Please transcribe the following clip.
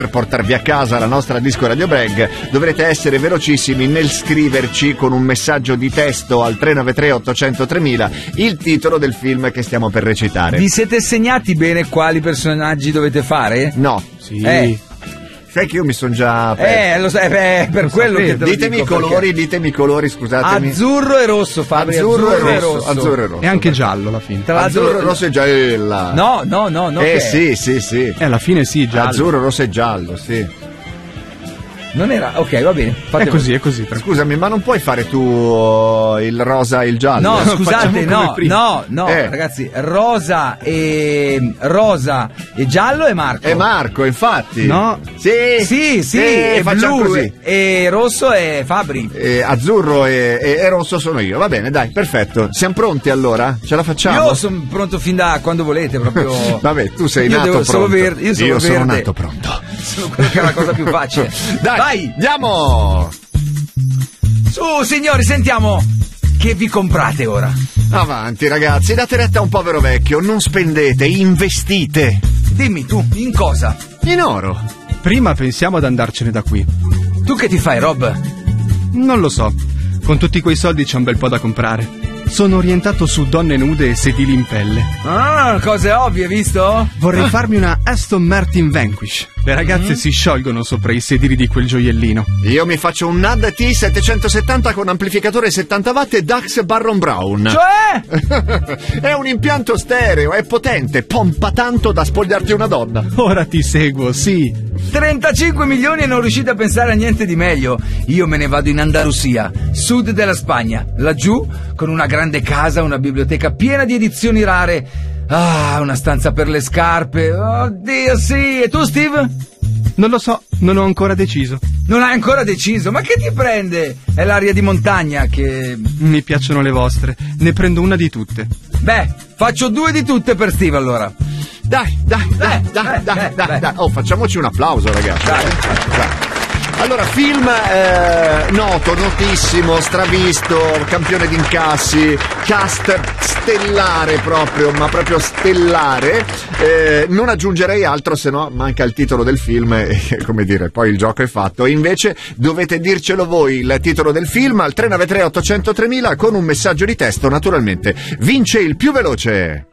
per portarvi a casa la nostra Disco Radio Break dovrete essere velocissimi nel scriverci con un messaggio di testo al 393 800 3000 il titolo del film che stiamo per recitare. Vi siete segnati bene quali personaggi dovete fare? No. Sì. Sai che io mi sono già lo sai, per quello che te lo ditemi dico, i colori, ditemi i colori, scusatemi. Azzurro e rosso, Fabri. Azzurro e rosso. E anche giallo alla fine. Azzurro, rosso e giallo. No. Sì. Alla fine sì, giallo. Azzurro, rosso e giallo, sì. Non era. Ok, va bene. È così. Scusami, ma non puoi fare tu il rosa e il giallo? No, scusate, no, Eh. ragazzi, rosa e giallo è Marco. È Marco, infatti. No. Sì, e facciamo blu così. e rosso è Fabri. Azzurro e rosso sono io. Va bene, dai, perfetto. Siamo pronti allora? Ce la facciamo? Io sono pronto fin da quando volete, proprio. Vabbè, tu sei Io nato devo pronto. solo verde, io sono nato pronto. Sono quello che è la cosa più facile. Dai, vai, andiamo! Su, signori, sentiamo che vi comprate ora. Avanti, ragazzi, date retta a un povero vecchio, non spendete, investite. Dimmi tu, in cosa? In oro. Prima pensiamo ad andarcene da qui. Tu che ti fai, Rob? Non lo so. Con tutti quei soldi c'è un bel po' da comprare. Sono orientato su donne nude e sedili in pelle. Ah, cose ovvie, visto? Vorrei farmi una Aston Martin Vanquish. Le ragazze si sciolgono sopra i sedili di quel gioiellino. Io mi faccio un NAD T770 con amplificatore 70 watt e Dax Barron Brown. Cioè? È un impianto stereo, è potente, pompa tanto da spogliarti una donna. Ora ti seguo, sì. 35 milioni e non riuscite a pensare a niente di meglio. Io me ne vado in Andalusia, sud della Spagna, laggiù con una grande casa, una biblioteca piena di edizioni rare. Ah, una stanza per le scarpe. Oddio, sì. E tu, Steve? Non lo so, non ho ancora deciso. Non hai ancora deciso? Ma che ti prende? È l'aria di montagna che... Mi piacciono le vostre, ne prendo una di tutte. Beh, faccio 2 di tutte per Steve allora. Dai. Oh, facciamoci un applauso, ragazzi. Dai. Allora, film noto, notissimo, stravisto, campione di incassi, cast stellare proprio, ma proprio stellare. Non aggiungerei altro, se no manca il titolo del film e, come dire, poi il gioco è fatto. E invece dovete dircelo voi il titolo del film al 393 800 3000 con un messaggio di testo, naturalmente. Vince il più veloce.